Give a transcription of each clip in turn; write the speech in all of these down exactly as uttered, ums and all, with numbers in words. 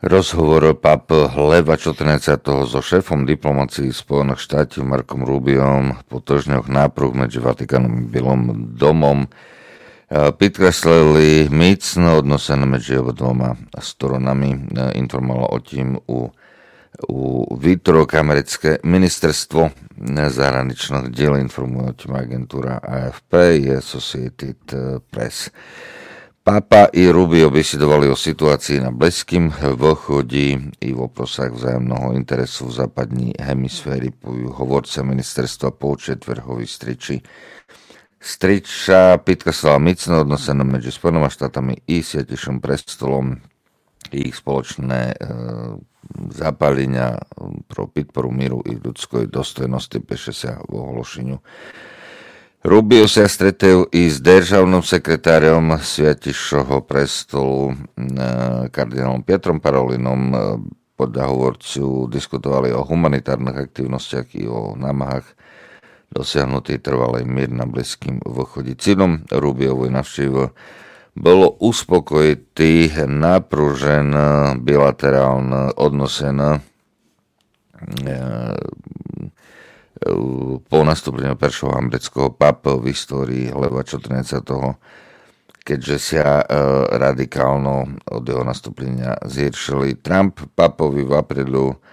Rozhovor pápa Leva štrnásteho so šéfom diplomácie Spojených štátov Markom Rubiom po týždňoch nápruh medzi Vatikánom a Bielým domom podkreslili mocno odnosené medzi oboma stranami. Informovalo o tým u, u výtorok americké ministerstvo zahraničných diel, informuje o tým agentúra á ef pé i Associated Press. Pápa i Rubio besedovali o situácii na Blízkym východe i v oprosách vzájomného interesu v západní hemisféry, pojú hovorca ministerstva po četvrhovi striči. Striča podkreslila mocno odnosené medzi Spojenými štátami i Svätejším prestolom, ich spoločné e, zapálenia pro podporu míru i ľudskej dôstojnosti, píše sa v ohlášeniu. Rubio sa stretol i s državným sekretárom Svätejšieho prestolu kardinálom Pietrom Parolinom. Podľa hovorcu diskutovali o humanitárnych aktivnostiach i o námahách dosiahnutý trvalý mír na Blízkym východe. Cieľom Rubiovej navštívy bolo uspokojiť napružen bilaterálne odnosené po nastúpení prvého amerického pápa v histórii Leva štrnásteho keďže sa e, radikálno od jeho nastúpenia zhoršili. Trump pápovi v aprílu e,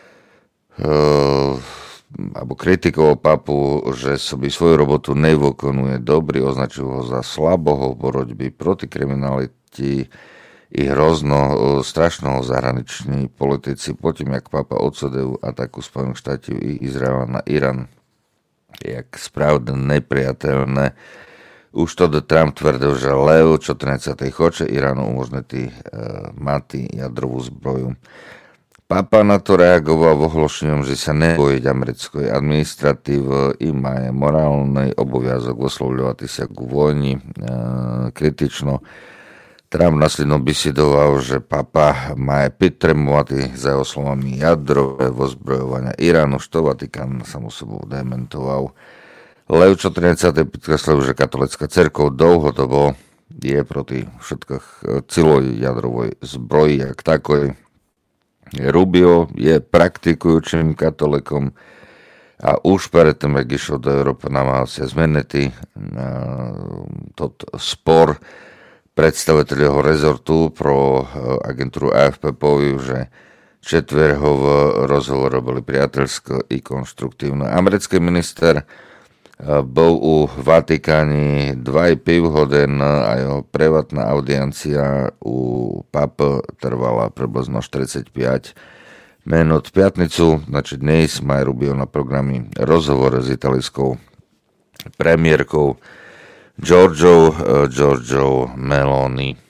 alebo kritikoval pápu, že sobі svoju robotu nevykonuje dobrý, označil ho za slaboho v borotbe proti kriminalite i hrozno strašného zahraniční politici potom, jak pápa odsudil ataku Spojených štátov i Izraela na Irán. Jak správne nepriateľné. Už to Trump tvrdil, že Leo štrnásty hoče Iránu umožniť e, mať jadrovú zbroju. Pápa na to reagoval v ohlášení, že sa nebojí americkej administratívy i má morálny oboviazok vyslovľovať sa ku vojni e, kritično. Trump následno besedoval, že pápa má podporovať za jeho slovami jadrové ozbrojovania Iránu, što Vatikán samo sebou dementoval. Lev štrnásty podkreslil, že katolická cirkev dlhodobo je proti všetkých celej jadrovej zbroji, jak takoj. Rubio je praktikujúcim katolikom a už predtým, jak išiel do Európy, namáhal sa zmeniť tot spor. Predstaviteľ jeho rezortu pro agentúru á ef pé povedal, že četverho v rozhovoru boli priateľské i konštruktívne. Americký minister bol u Vatikáni dva i pol hodiny a jeho privátna audiencia u pápa trvala približno štyridsaťpäť minút. V piatnicu, znači dnes, má Rubio na programe rozhovor s italijskou premiérkou Giorgio, Giorgio Meloni.